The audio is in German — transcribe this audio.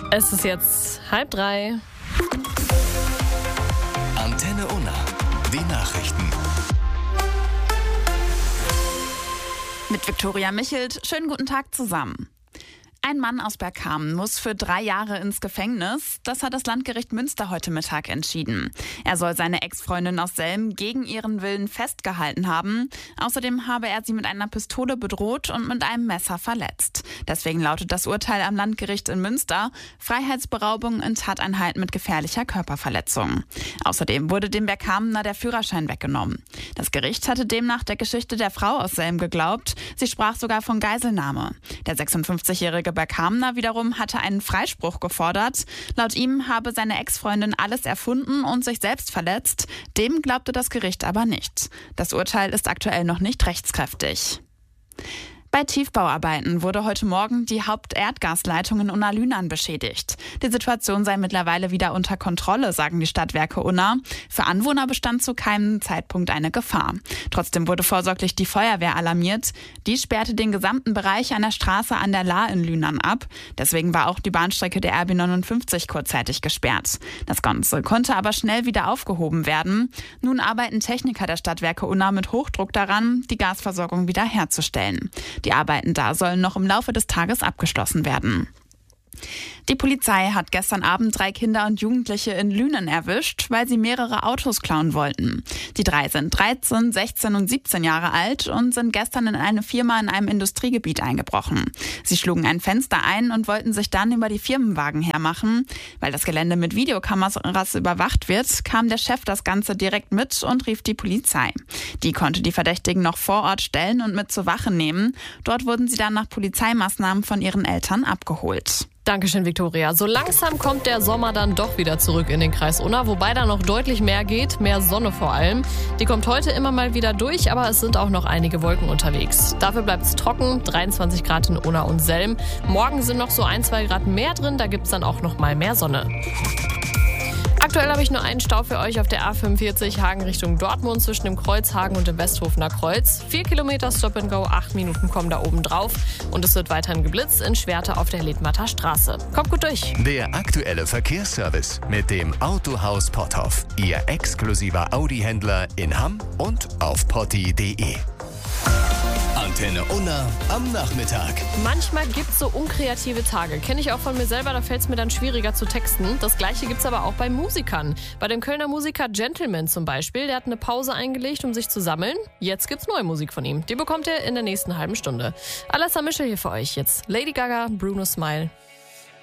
Es ist jetzt 2:30. Antenne Unna, die Nachrichten. Mit Viktoria Michelt, schönen guten Tag zusammen. Ein Mann aus Bergkamen muss für 3 Jahre ins Gefängnis. Das hat das Landgericht Münster heute Mittag entschieden. Er soll seine Ex-Freundin aus Selm gegen ihren Willen festgehalten haben. Außerdem habe er sie mit einer Pistole bedroht und mit einem Messer verletzt. Deswegen lautet das Urteil am Landgericht in Münster: Freiheitsberaubung in Tateinheit mit gefährlicher Körperverletzung. Außerdem wurde dem Bergkamener der Führerschein weggenommen. Das Gericht hatte demnach der Geschichte der Frau aus Selm geglaubt. Sie sprach sogar von Geiselnahme. Der 56-jährige Bergkamener wiederum hatte einen Freispruch gefordert. Laut ihm habe seine Ex-Freundin alles erfunden und sich selbst verletzt. Dem glaubte das Gericht aber nicht. Das Urteil ist aktuell noch nicht rechtskräftig. Bei Tiefbauarbeiten wurde heute Morgen die Haupterdgasleitung in Unna-Lünan beschädigt. Die Situation sei mittlerweile wieder unter Kontrolle, sagen die Stadtwerke Unna. Für Anwohner bestand zu keinem Zeitpunkt eine Gefahr. Trotzdem wurde vorsorglich die Feuerwehr alarmiert. Die sperrte den gesamten Bereich an der Straße an der Lahr in Lünan ab. Deswegen war auch die Bahnstrecke der RB 59 kurzzeitig gesperrt. Das Ganze konnte aber schnell wieder aufgehoben werden. Nun arbeiten Techniker der Stadtwerke Unna mit Hochdruck daran, die Gasversorgung wiederherzustellen. Die Arbeiten da sollen noch im Laufe des Tages abgeschlossen werden. Die Polizei hat gestern Abend 3 Kinder und Jugendliche in Lünen erwischt, weil sie mehrere Autos klauen wollten. Die 3 sind 13, 16 und 17 Jahre alt und sind gestern in eine Firma in einem Industriegebiet eingebrochen. Sie schlugen ein Fenster ein und wollten sich dann über die Firmenwagen hermachen. Weil das Gelände mit Videokameras überwacht wird, kam der Chef das Ganze direkt mit und rief die Polizei. Die konnte die Verdächtigen noch vor Ort stellen und mit zur Wache nehmen. Dort wurden sie dann nach Polizeimaßnahmen von ihren Eltern abgeholt. Dankeschön, Viktoria. So langsam kommt der Sommer dann doch wieder zurück in den Kreis Unna, wobei da noch deutlich mehr geht, mehr Sonne vor allem. Die kommt heute immer mal wieder durch, aber es sind auch noch einige Wolken unterwegs. Dafür bleibt es trocken, 23 Grad in Unna und Selm. Morgen sind noch so 1-2 Grad mehr drin, da gibt es dann auch noch mal mehr Sonne. Aktuell habe ich nur einen Stau für euch auf der A45 Hagen Richtung Dortmund zwischen dem Kreuz Hagen und dem Westhofener Kreuz. 4 Kilometer Stop and Go, 8 Minuten kommen da oben drauf. Und es wird weiterhin geblitzt in Schwerte auf der Ledmatter Straße. Kommt gut durch. Der aktuelle Verkehrsservice mit dem Autohaus Potthoff. Ihr exklusiver Audi-Händler in Hamm und auf potti.de. Antenne Unna am Nachmittag. Manchmal gibt es so unkreative Tage. Kenne ich auch von mir selber, da fällt es mir dann schwieriger zu texten. Das Gleiche gibt es aber auch bei Musikern. Bei dem Kölner Musiker Gentleman zum Beispiel, der hat eine Pause eingelegt, um sich zu sammeln. Jetzt gibt's neue Musik von ihm. Die bekommt ihr in der nächsten halben Stunde. Alessa Mischel hier für euch. Jetzt Lady Gaga, Bruno Smile.